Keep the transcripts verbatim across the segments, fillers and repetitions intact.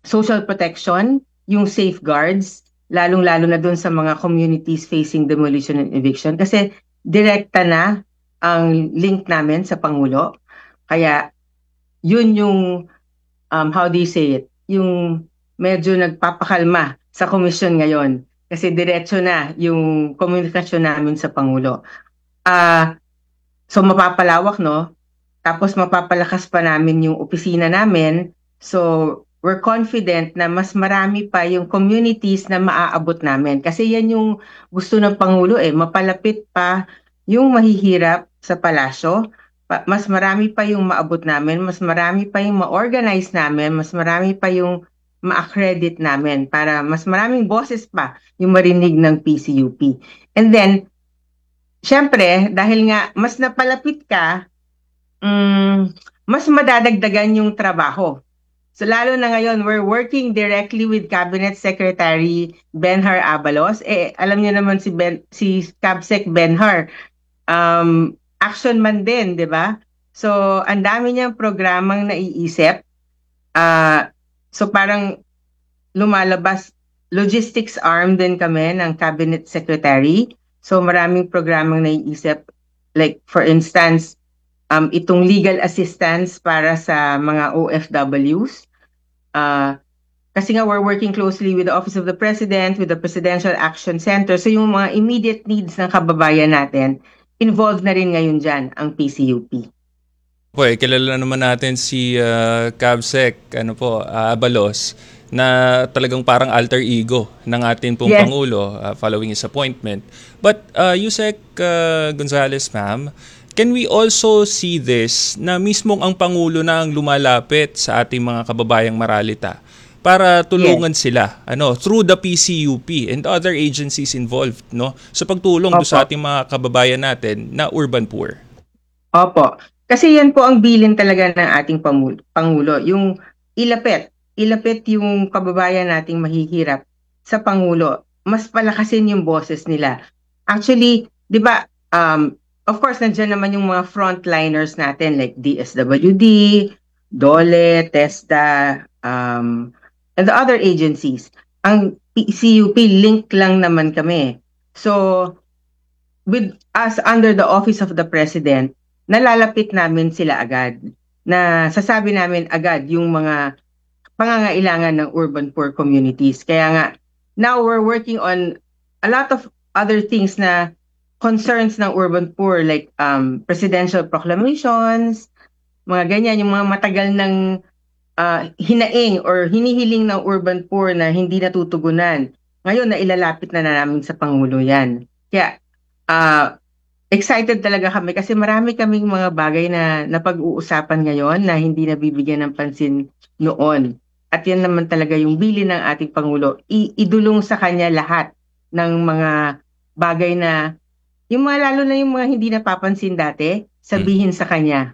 social protection, yung safeguards, lalong-lalo na dun sa mga communities facing demolition and eviction kasi direkta na ang link namin sa Pangulo. Kaya yun yung, um, how do you say it, yung medyo nagpapakalma sa komisyon ngayon kasi diretso na yung komunikasyon namin sa Pangulo. Ah, so mapapalawak, no? Tapos mapapalakas pa namin yung opisina namin. So we're confident na mas marami pa yung communities na maaabot namin. Kasi yan yung gusto ng Pangulo eh, mapalapit pa yung mahihirap sa palasyo. Pa- mas marami pa yung maabot namin, mas marami pa yung ma-organize namin, mas marami pa yung ma-accredit namin para mas maraming boses pa yung marinig ng P C U P. And then, syempre, dahil nga mas napalapit ka, mm, mas madadagdagan yung trabaho. So lalo na ngayon, we're working directly with Cabinet Secretary Benhar Abalos. Eh, alam niyo naman si Ben, si Cabsec Benhar, um, action man din, di ba? So, ang dami niyang programang naiisip. Ah, so parang lumalabas, logistics arm din kami ng Cabinet Secretary. So maraming programang naiisip. Like for instance, um, itong legal assistance para sa mga O F Ws. Uh, kasi nga we're working closely with the Office of the President, with the Presidential Action Center. So yung mga immediate needs ng kababayan natin, involved na rin ngayon dyan ang P C U P. Po, eh, kilala naman natin si uh, Cabsec, ano po, uh, Abalos, na talagang parang alter ego ng ating pong Yes. Pangulo uh, following his appointment. But uh, Yusek uh, Gonzales, ma'am, can we also see this na mismong ang Pangulo na ang lumalapit sa ating mga kababayang Maralita para tulungan yes. sila ano through the P C U P and other agencies involved, no, sa pagtulong do sa ating mga kababayan natin na urban poor? Opo. Kasi yan po ang bilin talaga ng ating Pangulo, Pangulo yung ilapit, ilapit yung kababayan nating mahihirap sa Pangulo. Mas palakasin yung boses nila. Actually, 'di ba, um of course nandiyan naman yung mga frontliners natin like D S W D, DOLE, TESDA, um and the other agencies. Ang P C U P link lang naman kami. So with us under the Office of the President, nalalapit namin sila agad. Na sasabi namin agad yung mga pangangailangan ng urban poor communities. Kaya nga, now we're working on a lot of other things na concerns ng urban poor like um, presidential proclamations, mga ganyan, yung mga matagal ng uh, hinaing or hinihiling ng urban poor na hindi natutugunan. Ngayon, na ilalapit na, na namin sa Pangulo yan. Kaya, uh, excited talaga kami kasi marami kaming mga bagay na napag-uusapan ngayon na hindi nabibigyan ng pansin noon. At yan naman talaga yung bilin ng ating Pangulo. I- idulong sa kanya lahat ng mga bagay na, yung mga lalo na yung mga hindi napapansin dati, sabihin hmm. sa kanya.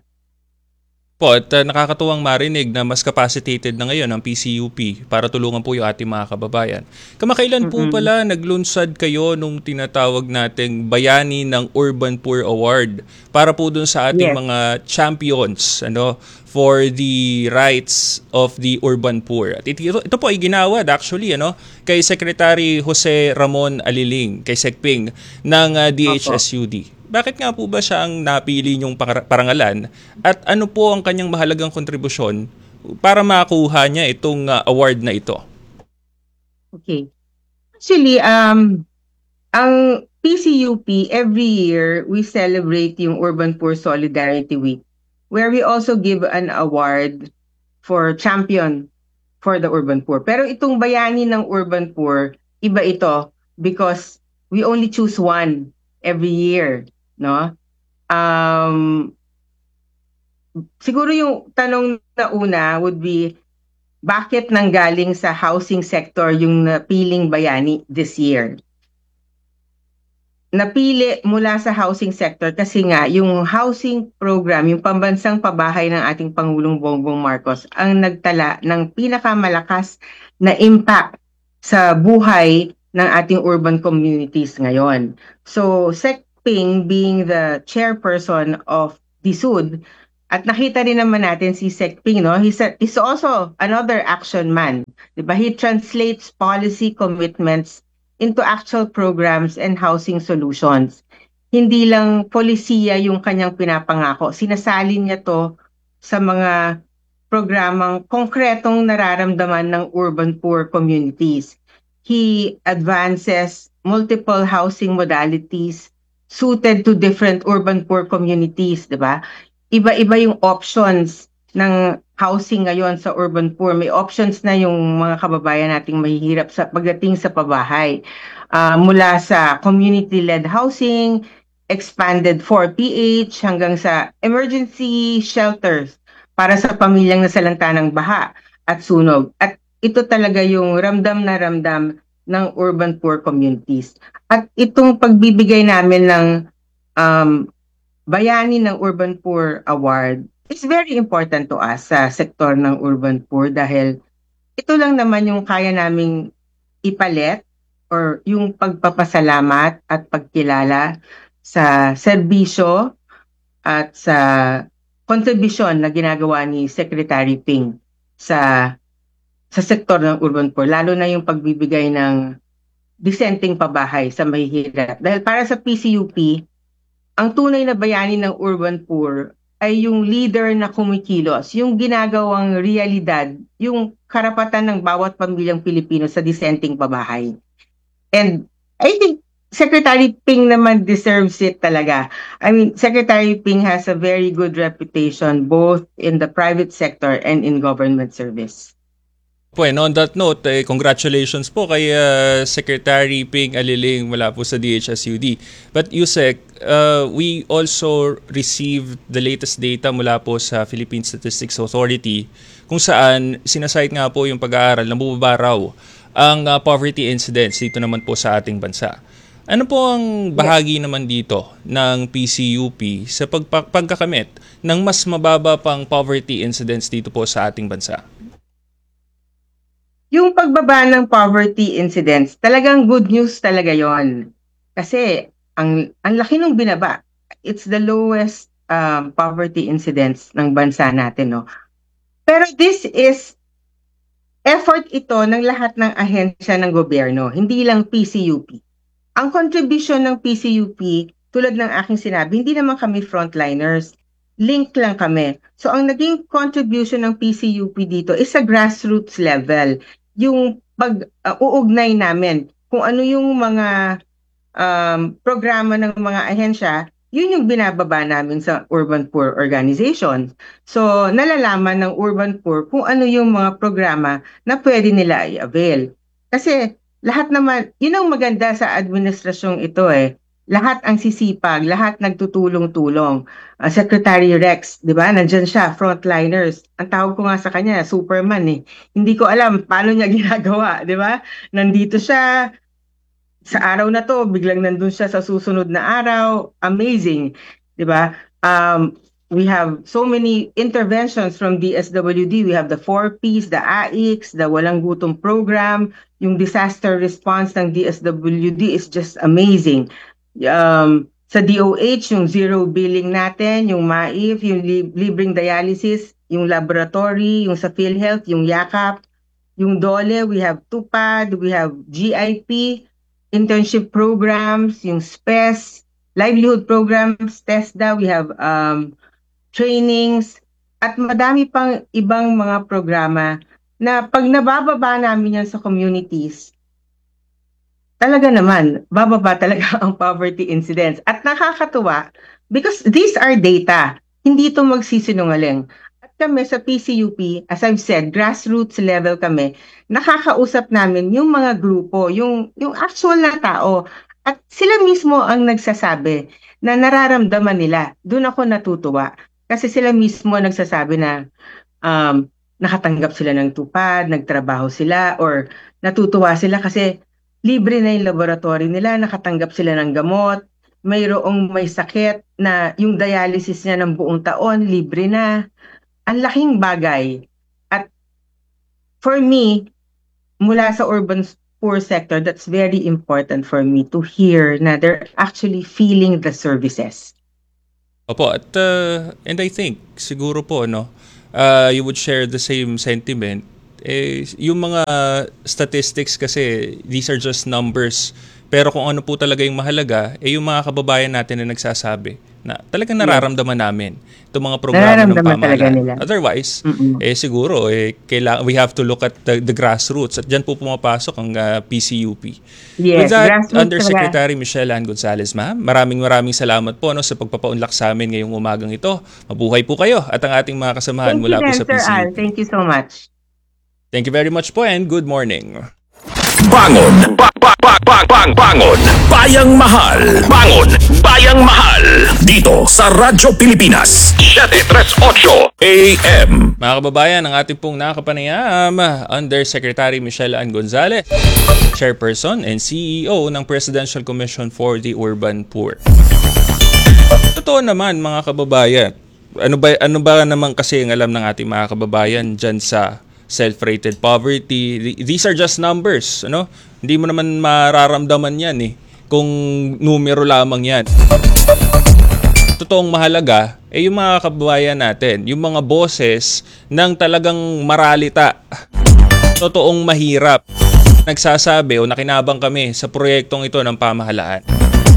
Po, at uh, nakakatuwang marinig na mas capacitated na ngayon ang P C U P para tulungan po yung ating mga kababayan. Kamakailan mm-hmm. po pala naglunsad kayo nung tinatawag nating Bayani ng Urban Poor Award para po dun sa ating yes. mga champions ano for the rights of the urban poor. At ito, ito po ay ginawad actually ano kay Secretary Jose Ramon Aliling, kay Secping ng uh, D H S U D. Bakit nga po ba siya ang napili niyong parangalan at ano po ang kanyang mahalagang kontribusyon para makuha niya itong uh, award na ito? Okay. Actually, um, ang P C U P, every year, we celebrate yung Urban Poor Solidarity Week where we also give an award for champion for the urban poor. Pero itong bayani ng urban poor, iba ito because we only choose one every year. No? Um, siguro yung tanong na una would be, bakit nanggaling sa housing sector yung napiling bayani this year? Napili mula sa housing sector kasi nga yung housing program, yung pambansang pabahay ng ating Pangulong Bongbong Marcos ang nagtala ng pinakamalakas na impact sa buhay ng ating urban communities ngayon. So, sec Ping being the chairperson of D S U D At nakita rin naman natin si Sec Ping, no? He's, a, he's also another action man. Diba? He translates policy commitments into actual programs and housing solutions. Hindi lang polisiya yung kanyang pinapangako. Sinasalin niya to sa mga programang konkretong nararamdaman ng urban poor communities. He advances multiple housing modalities suited to different urban poor communities, di ba? Iba-iba yung options ng housing ngayon sa urban poor. May options na yung mga kababayan nating mahihirap sa pagdating sa pabahay. Uh, mula sa community-led housing, expanded four P H, hanggang sa emergency shelters para sa pamilyang nasalanta ng baha at sunog. At ito talaga yung ramdam na ramdam ng urban poor communities. At itong pagbibigay namin ng um, Bayani ng Urban Poor Award is very important to us sa sektor ng urban poor dahil ito lang naman yung kaya naming ipalit or yung pagpapasalamat at pagkilala sa serbisyo at sa kontribusyon na ginagawa ni Secretary Ping sa sa sektor ng urban poor, lalo na yung pagbibigay ng disenteng pabahay sa mahihirap. Dahil para sa P C U P, ang tunay na bayani ng urban poor ay yung leader na kumikilos, yung ginagawang realidad, yung karapatan ng bawat pamilyang Pilipino sa disenteng pabahay. And I think Secretary Ping naman deserves it talaga. I mean, Secretary Ping has a very good reputation both in the private sector and in government service. Po, and on that note, eh, congratulations po kay uh, Secretary Ping Aliling mula po sa D H S U D. But Yusek, uh, we also received the latest data mula po sa Philippine Statistics Authority kung saan sinasite nga po yung pag-aaral na bumaba raw ang uh, poverty incidence dito naman po sa ating bansa. Ano po ang bahagi naman dito ng P C U P sa pagpa- pagkakamit ng mas mababa pang poverty incidence dito po sa ating bansa? Yung pagbaba ng poverty incidence, talagang good news talaga yon. Kasi ang ang laki nung binaba. It's the lowest um, poverty incidence ng bansa natin, no. Pero this is effort ito ng lahat ng ahensya ng gobyerno, hindi lang P C U P. Ang contribution ng P C U P, tulad ng aking sinabi, hindi naman kami frontliners. Link lang kami. So ang naging contribution ng P C U P dito is sa grassroots level. Yung pag-uugnay uh, namin kung ano yung mga um, programa ng mga ahensya, yun yung binababa namin sa urban poor organizations. So nalalaman ng urban poor kung ano yung mga programa na pwede nila i-avail. Kasi lahat naman, yun ang maganda sa administrasyong ito eh. Lahat ang sisipag, lahat nagtutulong-tulong. Uh, Secretary Rex, di ba? Nandyan siya, frontliners. Ang tawag ko nga sa kanya, Superman eh. Hindi ko alam paano niya ginagawa, di ba? Nandito siya, sa araw na to, biglang nandun siya sa susunod na araw. Amazing, di ba? Um, we have so many interventions from D S W D. We have the four Ps, the A I X, the Walang Gutom program. Yung disaster response ng D S W D is just amazing. Um, sa D O H, yung zero billing natin, yung M A I F, yung li- libreng dialysis, yung laboratory, yung sa PhilHealth, yung YAKAP, yung DOLE, we have TUPAD, we have G I P, internship programs, yung S P E S, livelihood programs, TESDA, we have um, trainings, at madami pang ibang mga programa na pag nabababa namin yan sa communities, talaga naman, bababa talaga ang poverty incidence. At nakakatuwa, because these are data, hindi ito magsisinungaling. At kami sa P C U P, as I've said, grassroots level kami, nakakausap namin yung mga grupo, yung, yung actual na tao. At sila mismo ang nagsasabi na nararamdaman nila. Doon ako natutuwa. Kasi sila mismo nagsasabi na um, nakatanggap sila ng tupad, nagtrabaho sila, or natutuwa sila kasi libre na yung laboratory nila, nakatanggap sila ng gamot, mayroong may sakit na yung dialysis niya ng buong taon, libre na. Ang laking bagay. At for me, mula sa urban poor sector, that's very important for me to hear na they're actually feeling the services. Opo, at uh, and I think siguro po no, uh, you would share the same sentiment. Eh, yung mga statistics kasi these are just numbers. Pero kung ano po talaga yung mahalaga, eh yung mga kababayan natin na nagsasabi na talagang nararamdaman namin itong mga programa ng Nararamdaman talaga pamahalaan. nila. Otherwise, Mm-mm. eh siguro eh kailangan, we have to look at the, the grassroots at diyan po pumapasok ang uh, P C U P. With Yes, that, grassroots Undersecretary Michelle Ann Gonzales, ma'am, maraming maraming salamat po no, sa pagpapaunlak sa amin ngayong umagang ito. Mabuhay po kayo at ang ating mga kasamahan Thank you mula po then, sa Sir P C U P. Al. Thank you so much. Thank you very much po and good morning. Bangon! Ba ba ba ba bang bangon! Bayang Mahal! Bangon! Bayang Mahal! Dito sa Radyo Pilipinas seven thirty-eight A M. Mga kababayan, ang ating pong nakapanayam, Undersecretary Michelle Ann Gonzales, Chairperson and C E O ng Presidential Commission for the Urban Poor. Totoo naman mga kababayan, ano ba, ano ba naman kasi ang alam ng ating mga kababayan dyan sa self-rated poverty? These are just numbers, ano? Hindi mo naman mararamdaman yan eh, kung numero lamang yan. Totoong mahalaga ay eh, yung mga kababayan natin, yung mga boses ng talagang maralita, totoong mahirap, nagsasabi o nakinabang kami sa proyektong ito ng pamahalaan.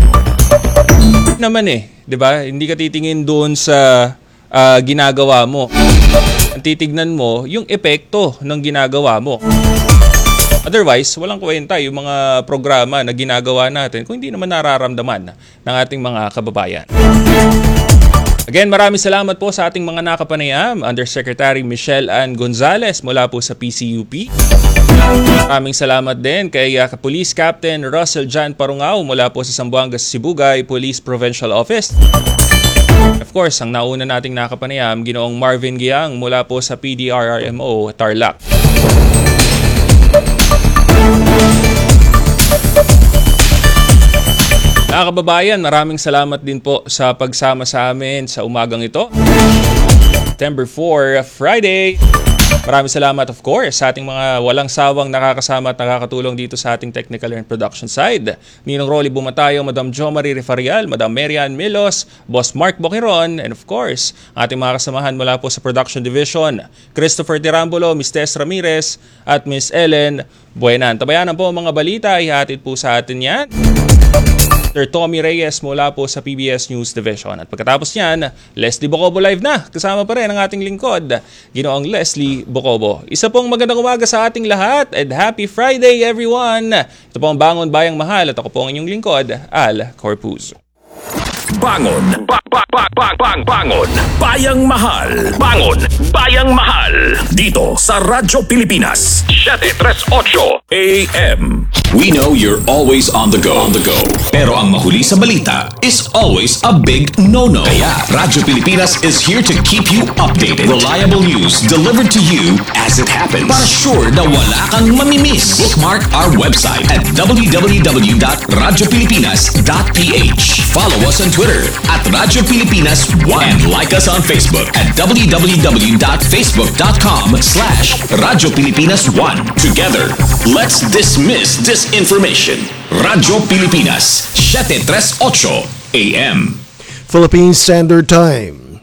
Naman eh, 'di ba? Hindi ka titingin doon sa uh, ginagawa mo. Ang titignan mo yung epekto ng ginagawa mo. Otherwise, walang kwenta yung mga programa na ginagawa natin kung hindi naman nararamdaman ng ating mga kababayan. Again, maraming salamat po sa ating mga nakapanayam, Undersecretary Michelle Ann Gonzales mula po sa P C U P. Maraming salamat din kay uh, Police Captain Russell John Parungao mula po sa Zamboanga, Sibugay Police Provincial Office. Of course, ang nauna nating nakapanayam, Ginoong Marvin Giang mula po sa P D R R M O Tarlac. Mga kababayan, maraming salamat din po sa pagsama sa amin sa umagang ito. September fourth, Friday. Maraming salamat of course sa ating mga walang sawang nakakasama at nakakatulong dito sa ating technical and production side. Ninong Rolly Bumatayo, Madam Jo Marie Refarial, Madam Marian Milos, Boss Mark Boquiron, and of course, ating mga kasamahan mula po sa production division, Christopher Tirambulo, Miss Tess Ramirez, at Miss Ellen Buenan. Tabayanan po ang mga balita, ihatid po sa atin yan Sir Tommy Reyes mula po sa P B S News Division. At pagkatapos niyan, Leslie Bocobo live na. Kasama pa rin ang ating lingkod, Ginoong Leslie Bocobo. Isa pong magandang umaga sa ating lahat and happy Friday everyone! Ito po ang Bangon Bayang Mahal at ako po ang inyong lingkod, Al Corpuz. Bangon! Ba ba ba ba bang bangon! Bayang Mahal! Bangon! Bayang Mahal! Dito sa Radyo Pilipinas seven thirty-eight A M. We know you're always on the go. On the go. Pero ang mahuli sa balita is always a big no-no. Kaya Radyo Pilipinas is here to keep you updated. Reliable news delivered to you as it happens. Para sure na wala kang mamimiss. Bookmark our website at w w w dot radyo pilipinas dot p h. Follow us on Twitter at Radyo Pilipinas one and like us on Facebook at w w w dot facebook dot com slash Radyo Pilipinas one. Together, let's dismiss disinformation. Radyo Pilipinas seven thirty-eight A M. Philippine Standard Time,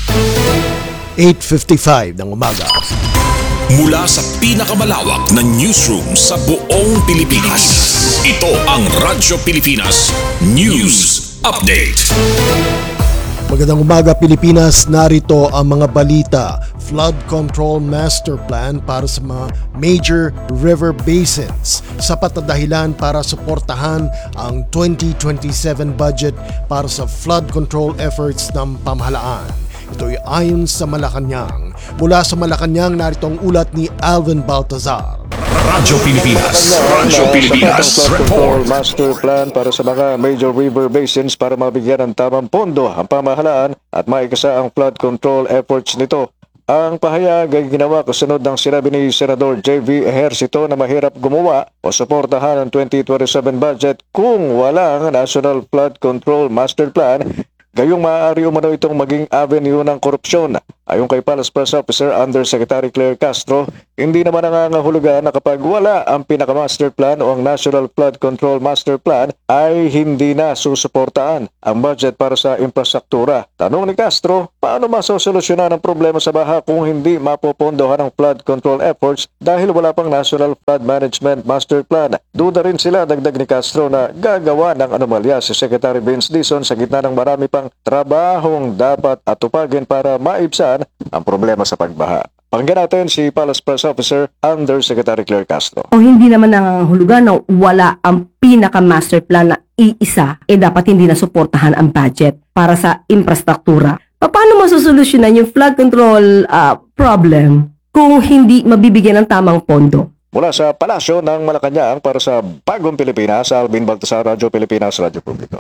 eight fifty-five ng umaga. Mula sa pinakamalawak na newsroom sa buong Pilipinas, ito ang Radyo Pilipinas News Update. Magandang umaga Pilipinas, narito ang mga balita. Flood Control Master Plan para sa mga major river basins. Sapat na dahilan para suportahan ang twenty twenty-seven budget para sa flood control efforts ng pamahalaan. Ito'y ayon sa Malacanang. Mula sa Malacanang, narito ang ulat ni Alvin Baltazar. Radyo Pilipinas. Radyo Pilipinas. Report. Master plan para sa mga major river basins para mabigyan ng tamang pondo ang pamahalaan at maikasa ang flood control efforts nito. Ang pahayag ay ginawa kasunod ng sinabi ni Senador J V Ejercito na mahirap gumawa o suportahan ang twenty twenty-seven budget kung walang National Flood Control Master Plan Gayong maaari umano itong maging avenue ng korupsyon. Ayon kay Palace Press Officer Undersecretary Claire Castro, hindi naman nangangahulugan na kapag wala ang pinaka-master plan o ang National Flood Control Master Plan ay hindi na susuportaan ang budget para sa infrastruktura. Tanong ni Castro, paano masosolusyonan ang problema sa baha kung hindi mapopondohan ang flood control efforts dahil wala pang National Flood Management Master Plan? Duda rin sila, dagdag ni Castro, na gagawa ng anomalya si Secretary Vince Dizon sa gitna ng marami pang trabahong dapat atupagin para maibsan ang problema sa pagbaha. Pakinggan natin si Palace Press Officer Undersecretary Claire Castro. Kung hindi naman nangangahulugan na wala ang pinaka-master plan na iisa, eh dapat hindi na suportahan ang budget para sa infrastruktura. Paano masusolusyonan yung flood control uh, problem kung hindi mabibigyan ng tamang pondo? Mula sa Palasyo ng Malacanang para sa Bagong Pilipinas, Alvin Baltasar, Radyo Pilipinas, Radyo Publiko.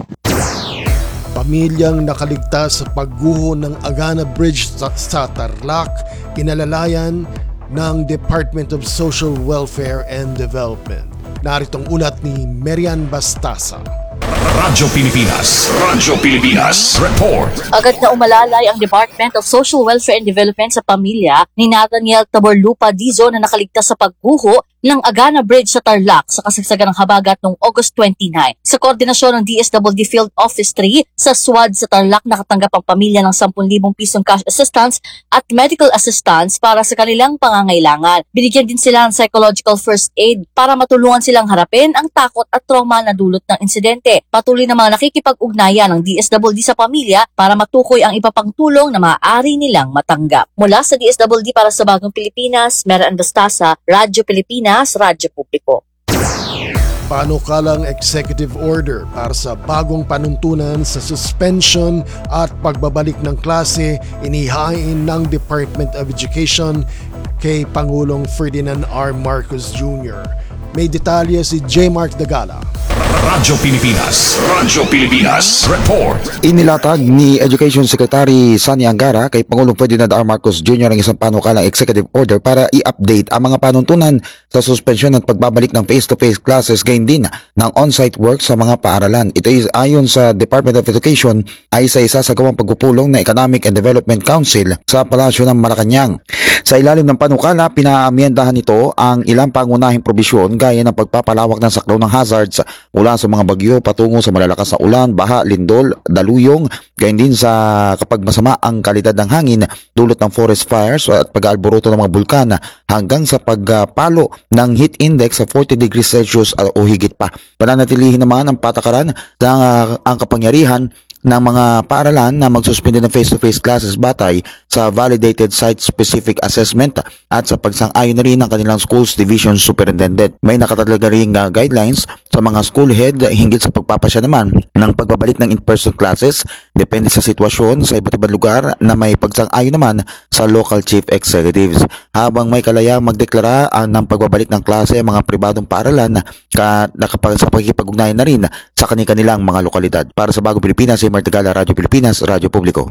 Pamilyang nakaligtas sa pagguho ng Agana Bridge sa, sa Tarlac, inalalayan ng Department of Social Welfare and Development. Naritong ulat ni Merian Bastasa. Radyo Pilipinas, Radyo Pilipinas, report. Agad na umalalay ang Department of Social Welfare and Development sa pamilya ni Nathaniel Taborlupa Dizon na nakaligtas sa pagguho ng Agana Bridge sa Tarlac sa kasagsagan ng habagat noong August twenty-nine. Sa koordinasyon ng D S W D Field Office three sa S W A D sa Tarlac, nakatanggap ang pamilya ng ten thousand pisong cash assistance at medical assistance para sa kanilang pangangailangan. Binigyan din sila ng psychological first aid para matulungan silang harapin ang takot at trauma na dulot ng insidente. Patuloy na mga nakikipag-ugnayan ng D S W D sa pamilya para matukoy ang iba pang tulong na maaari nilang matanggap. Mula sa D S W D para sa Bagong Pilipinas, Merian Bastasa, Radyo Pilipinas, Radyo Publiko. Panukalang executive order para sa bagong panuntunan sa suspension at pagbabalik ng klase inihain ng Department of Education kay Pangulong Ferdinand R. Marcos Junior May detalye si J. Mark Dagala. Radyo Pilipinas, Radyo Pilipinas, report. Inilatag ni Education Secretary Sani Angara kay Pangulong Ferdinand R. Marcos Junior ang isang panukalang executive order para i-update ang mga panuntunan sa suspensyon at pagbabalik ng face-to-face classes, gayon din ng on-site work sa mga paaralan. Ito ay ayon sa Department of Education ay sa isa sa gawang pagpupulong ng Economic and Development Council sa Palasyo ng Malacanang. Sa ilalim ng panukala, pinaamyendahan nito ang ilang pangunahing probisyon gaya ng pagpapalawak ng saklaw ng hazards mula sa mga bagyo patungo sa malalakas na ulan, baha, lindol, daluyong, gayon din sa kapag masama ang kalidad ng hangin dulot ng forest fires at pag-aalboroto ng mga bulkan hanggang sa pagpalo ng heat index sa forty degrees Celsius o higit pa. Pananatilihin naman ang patakaran ng uh, ang kapangyarihan ng mga paaralan na magsuspende ng face-to-face classes batay sa validated site-specific assessment at sa pagsang-ayon na rin ng kanilang schools division superintendent. May nakatalaga rin uh, guidelines sa mga school head hinggil sa pagpapasya naman ng pagbabalik ng in-person classes depende sa sitwasyon sa iba't ibang lugar na may pagsang-ayon naman sa local chief executives. Habang may kalayang magdeklara uh, ng pagbabalik ng klase ang mga pribadong paaralan ka, na kapag sa pagkipag-ugnayan na rin sa kanilang mga lokalidad. Para sa Bagong Pilipinas, Martigala, Radyo Pilipinas, Radyo Publiko.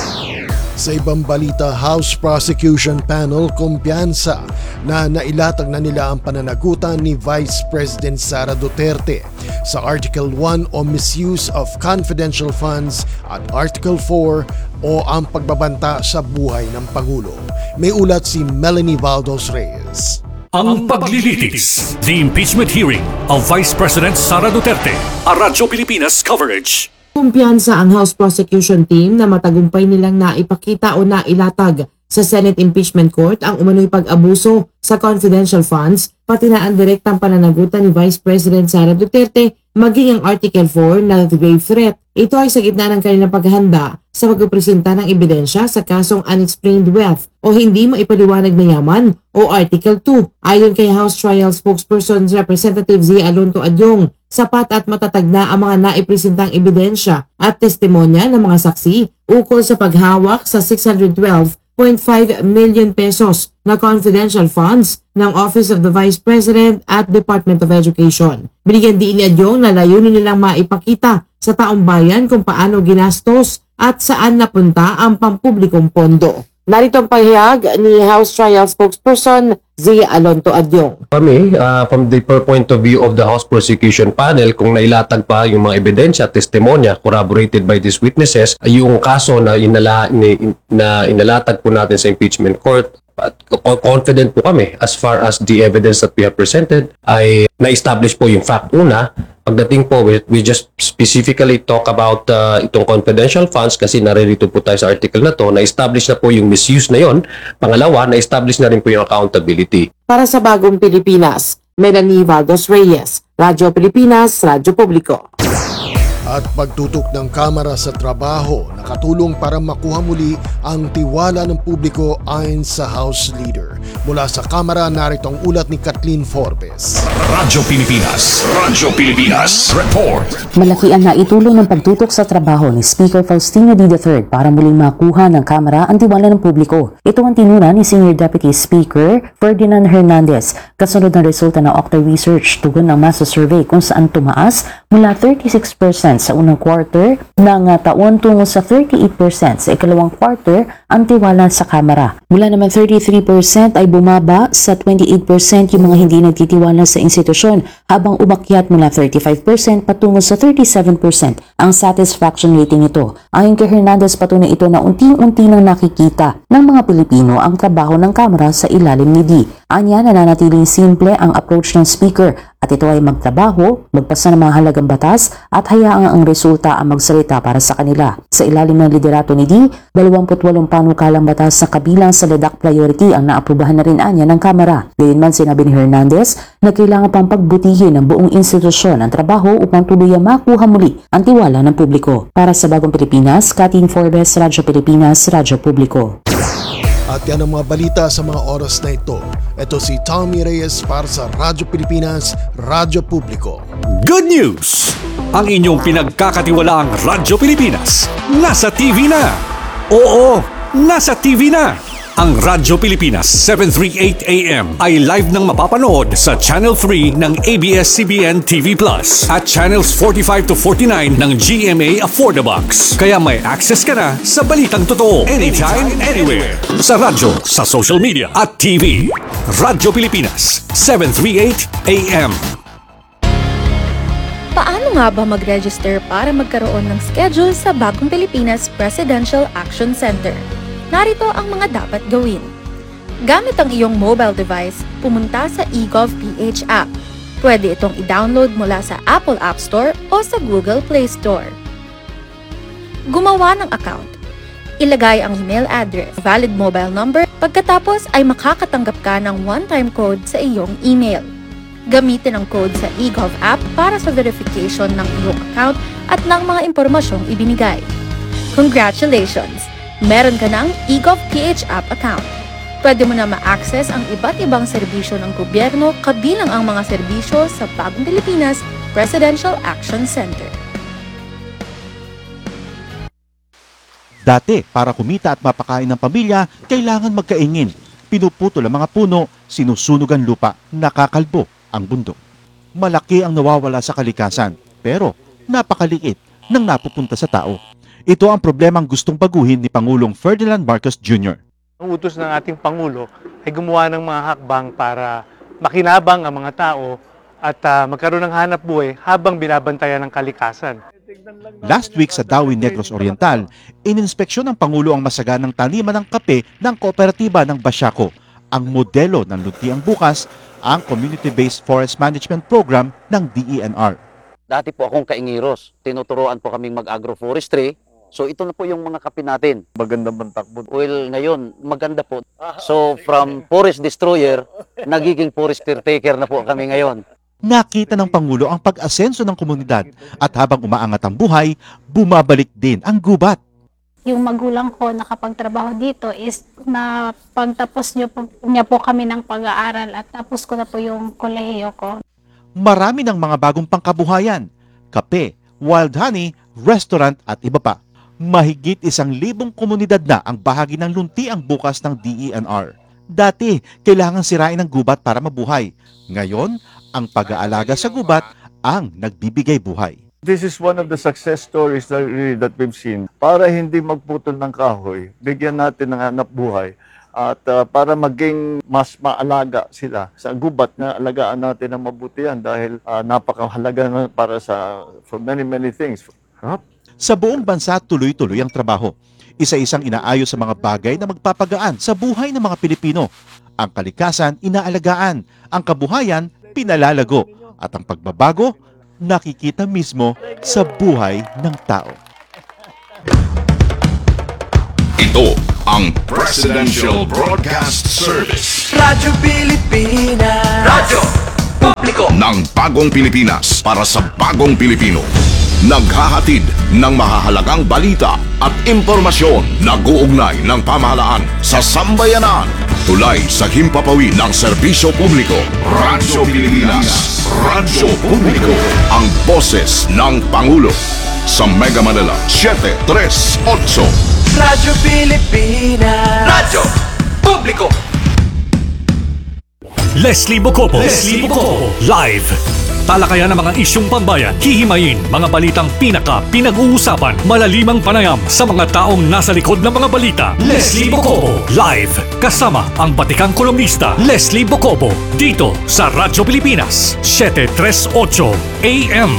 Sa ibang balita, House Prosecution Panel kumpiyansa na nailatag na nila ang pananagutan ni Vice President Sara Duterte sa Article one o misuse of confidential funds at Article four o ang pagbabanta sa buhay ng Pangulo. May ulat si Melanie Valdos Reyes. Ang paglilitis, the impeachment hearing of Vice President Sara Duterte, a Radyo Pilipinas coverage. Kumpiyansa ang House Prosecution Team na matagumpay nilang naipakita o nailatag sa Senate Impeachment Court ang umano'y pag-abuso sa confidential funds, pati na ang direktang pananagutan ni Vice President Sara Duterte maging ang Article four na grave threat. Ito ay sa gitna ng kanilang paghahanda sa pagpresenta ng ebidensya sa kasong unexplained wealth o hindi maipaliwanag na yaman o Article two. Ayon kay House Trial Spokesperson Representative Z. Alonto Adyong, sapat at matatag na ang mga naipresentang ebidensya at testimonya ng mga saksi ukol sa paghawak sa six hundred twelve point five million pesos na confidential funds ng Office of the Vice President at Department of Education. Binigyan din ni Adyong na layunin nilang maipakita sa taong bayan kung paano ginastos at saan napunta ang pampublikong pondo. Narito ang pahayag ni House Trial Spokesperson Zia Alonto Adyong. Kami, uh, from the point of view of the House Prosecution Panel, kung nailatag pa yung mga ebidensya, testimonya, corroborated by these witnesses, yung kaso na, inala, na inalatag po natin sa impeachment court, at confident po kami as far as the evidence that we have presented ay na-establish po yung fact. Una, pagdating po, we, we just specifically talk about uh, itong confidential funds kasi naririto po tayo sa article na to, na-establish na po yung misuse na yon. Pangalawa, na-establish na rin po yung accountability. Para sa Bagong Pilipinas, Melanie Valdos Reyes, Radyo Pilipinas, Radyo Publiko. At pagtutok ng kamera sa trabaho nakatulong para makuha muli ang tiwala ng publiko ayon sa House Leader. Mula sa kamera, narito ang ulat ni Kathleen Forbes. Radyo Pilipinas, Radyo Pilipinas, Report. Malaki ang naitulong ng pagtutok sa trabaho ni Speaker Faustino D. the third para muling makuha ng kamera ang tiwala ng publiko. Ito ang tinuna ni Senior Deputy Speaker Ferdinand Hernandez kasunod ng resulta ng Octa Research tugon ng Masa Survey kung saan tumaas mula thirty-six percent sa unang quarter ng taon tungo sa thirty-eight percent sa ikalawang quarter ang tiwala sa kamera. Mula naman thirty-three percent ay bumaba sa twenty-eight percent yung mga hindi nagtitiwala sa institusyon habang umakyat mula thirty-five percent patungo sa thirty-seven percent ang satisfaction rating nito. Ayon kay Hernandez, patunay ito na unti-unti nang nakikita ng mga Pilipino ang trabaho ng kamera sa ilalim ni D. Anya, nananatiling simple ang approach ng Speaker at ito ay magtrabaho, magpasa ng mga halagang batas at hayaang ang resulta ang magsalita para sa kanila. Sa ilalim ng liderato ni D, twenty-eight panukalang batas na kabilang sa L E D A C priority ang naaprubahan na rin anya ng Kamara. Gayunman sinabi ni Hernandez na kailangan pang pagbutihin ng buong institusyon ang trabaho upang tuluyang makuha muli ang tiwala ng publiko. Para sa Bagong Pilipinas, Kathleen Forbes, Radyo Pilipinas, Radyo Publiko. At yan ang mga balita sa mga oras na ito. Ito si Tommy Reyes para sa Radyo Pilipinas, Radyo Publiko. Good news! Ang inyong pinagkakatiwalaang Radyo Pilipinas nasa T V na. Oo, nasa T V na. Ang Radyo Pilipinas seven thirty-eight A M ay live nang mapapanood sa Channel three ng A B S C B N T V Plus at Channels forty-five to forty-nine ng G M A Affordabox. Kaya may access ka na sa balitang totoo anytime, anywhere. Sa radyo, sa social media at T V. Radyo Pilipinas seven thirty-eight A M. Paano nga ba mag-register para magkaroon ng schedule sa Bagong Pilipinas Presidential Action Center? Narito ang mga dapat gawin. Gamit ang iyong mobile device, pumunta sa eGovPH app. Pwede itong i-download mula sa Apple App Store o sa Google Play Store. Gumawa ng account. Ilagay ang email address, valid mobile number, pagkatapos ay makakatanggap ka ng one-time code sa iyong email. Gamitin ang code sa eGov app para sa verification ng iyong account at ng mga impormasyong ibinigay. Congratulations! Meron ka ng eGovPH app account. Pwede mo na ma-access ang iba't ibang serbisyo ng gobyerno kabilang ang mga serbisyo sa Bagong Pilipinas Presidential Action Center. Dati, para kumita at mapakain ng pamilya, kailangan magkaingin. Pinuputol ang mga puno, sinusunog ang lupa, nakakalbo ang bundok. Malaki ang nawawala sa kalikasan, pero napakaliit nang napupunta sa tao. Ito ang problemang gustong baguhin ni Pangulong Ferdinand Marcos Junior Ang utos ng ating Pangulo ay gumawa ng mga hakbang para makinabang ang mga tao at uh, magkaroon ng hanap buhay habang binabantayan ng kalikasan. Last week sa Dawi Negros Oriental, ininspeksyon ng Pangulo ang masaganang taniman ng kape ng kooperatiba ng Basyaco. Ang modelo ng Luntiang Bukas, ang Community-Based Forest Management Program ng D E N R. Dati po akong kaingiros, tinuturoan po kaming mag-agroforestry. So ito na po yung mga kape natin. Maganda bang takbo? Well, ngayon, maganda po. So from forest destroyer, nagiging forest caretaker na po kami ngayon. Nakita ng Pangulo ang pag-asenso ng komunidad at habang umaangat ang buhay, bumabalik din ang gubat. Yung magulang ko nakapagtrabaho dito is na pagtapos niyo po, niya po kami ng pag-aaral at tapos ko na po yung kolehiyo ko. Marami ng mga bagong pangkabuhayan, kape, wild honey, restaurant at iba pa. Mahigit isang libong komunidad na ang bahagi ng Luntiang Bukas ng D E N R. Dati, kailangan sirain ang gubat para mabuhay. Ngayon, ang pag-aalaga sa gubat ang nagbibigay buhay. This is one of the success stories that, really, that we've seen. Para hindi magputol ng kahoy, bigyan natin ng hanap buhay At uh, para maging mas maalaga sila sa gubat na alagaan natin ng mabuti yan dahil uh, napakahalaga na para sa for many many things. Huh? Sa buong bansa, tuloy-tuloy ang trabaho. Isa-isang inaayos sa mga bagay na magpapagaan sa buhay ng mga Pilipino. Ang kalikasan, inaalagaan. Ang kabuhayan, pinalalago. At ang pagbabago, nakikita mismo sa buhay ng tao. Ito ang Presidential Broadcast Service. Radyo Pilipinas. Radyo Publiko ng bagong Pilipinas para sa bagong Pilipino. Naghahatid ng mahahalagang balita at impormasyon na guugnay ng pamahalaan sa sambayanan. Tulay sa himpapawid ng serbisyo publiko. Radyo Pilipinas. Radyo Publiko. Ang boses ng Pangulo. Sa Mega Manila, seven tres eight. Radyo Pilipinas. Radyo Publiko. Leslie Bocopo. Leslie Bocopo. Live. Talakayan ng mga isyong pambayan, hihimayin mga balitang pinaka pinag-uusapan, malalimang panayam sa mga taong nasa likod ng mga balita. Leslie Bocopo. Live. Kasama ang batikang kolumnista Leslie Bocopo. Dito sa Radyo Pilipinas, seven tres eight A M.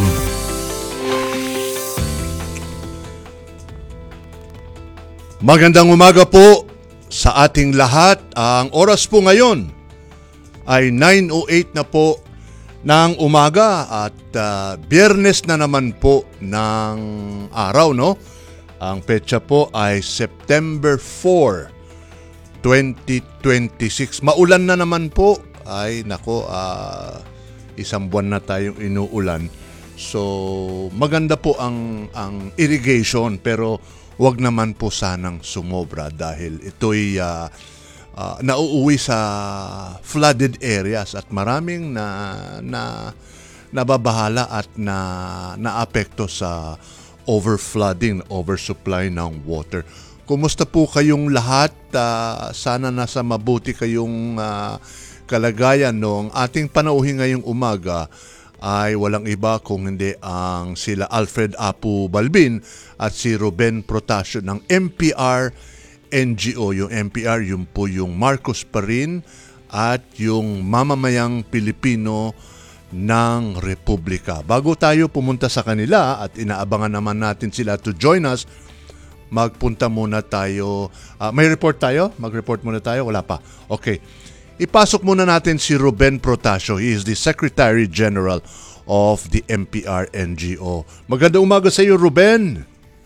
Magandang umaga po sa ating lahat. Ang oras po ngayon ay nine oh eight na po ng umaga at uh, Biyernes na naman po ng araw, no? Ang petsa po ay September four, twenty twenty-six. Maulan na naman po. Ay nako, uh, isang buwan na tayong inuulan. So maganda po ang ang irrigation, pero wag naman po sanang sumobra dahil ito'y uh, uh, nauuwi sa flooded areas at maraming na na nababahala at na naapekto sa overflooding, oversupply ng water. Kumusta po kayong lahat? Uh, sana nasa mabuti kayong uh, kalagayan nung ating panauhin ngayong umaga ay walang iba kung hindi ang sila Alfred Apu Balbin at si Ruben Protasio ng M P R N G O. Yung M P R, yung po yung Marcos pa rin at yung mamamayang Pilipino ng Republika. Bago tayo pumunta sa kanila at inaabangan naman natin sila to join us, magpunta muna tayo. Uh, may report tayo? Mag-report muna tayo? Wala pa. Okay. Ipasok muna natin si Ruben Protasio. He is the Secretary General of the M P R N G O. Magandang umaga sa iyo, Ruben.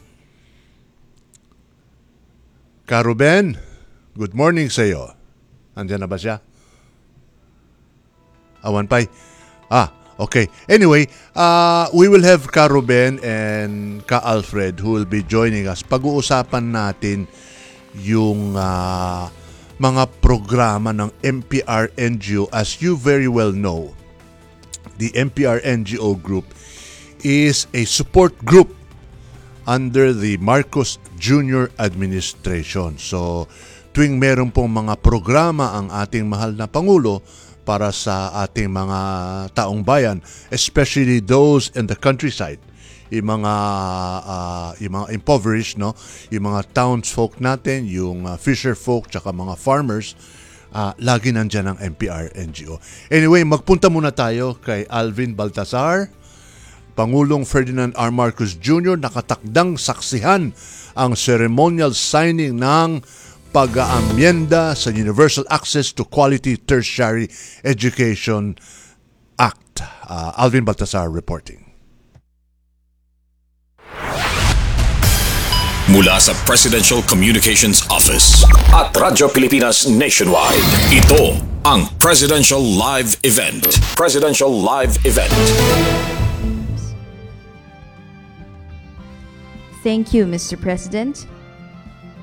Ka Ruben, good morning sa iyo. Andiyan na ba siya? Awan pay. Ah, okay. Anyway, uh, we will have Ka Ruben and Ka Alfred who will be joining us. Pag-uusapan natin yung uh, mga programa ng M P R N G O. As you very well know, the M P R N G O group is a support group under the Marcos Junior Administration. So, tuwing meron pong mga programa ang ating mahal na Pangulo para sa ating mga taong bayan, especially those in the countryside, yung mga uh, yung mga impoverished, no, yung mga townsfolk natin, yung uh, fisher folk, tsaka mga farmers, uh, lagi nandyan ang M P R N G O. Anyway, magpunta muna tayo kay Alvin Baltazar. Pangulong Ferdinand R. Marcos Junior nakatakdang saksihan ang ceremonial signing ng pag-aamyenda sa Universal Access to Quality Tertiary Education Act. Uh, Alvin Baltazar reporting. Mula sa Presidential Communications Office at Radyo Pilipinas Nationwide, ito ang Presidential Live Event. Presidential Live Event. Thank you, Mister President.